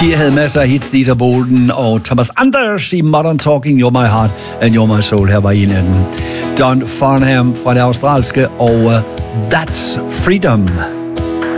De havde masser af hits, Dieter Bohlen og Thomas Anders i Modern Talking, You're My Heart and You're My Soul. Her var en af dem. Don Farnham fra det australske, og That's Freedom.